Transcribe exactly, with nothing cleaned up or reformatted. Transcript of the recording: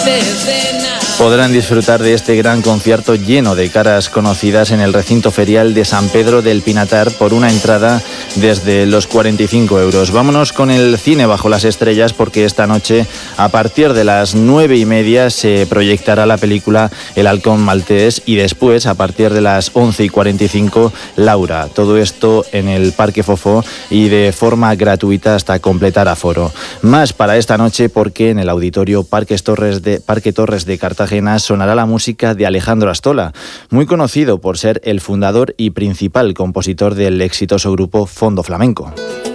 Podrán disfrutar de este gran concierto lleno de caras conocidas en el recinto ferial de San Pedro del Pinatar por una entrada desde los cuarenta y cinco euros. Vámonos con el cine bajo las estrellas, porque esta noche a partir de las nueve y media se proyectará la película El halcón maltés y después a partir de las once y cuarenta y cinco Laura. Todo esto en el Parque Fofó y de forma gratuita hasta completar aforo. Más para esta noche porque en el auditorio Parques Torres de, Parque Torres de Cartagena sonará la música de Alejandro Astola, muy conocido por ser el fundador y principal compositor del exitoso grupo Fondo Flamenco.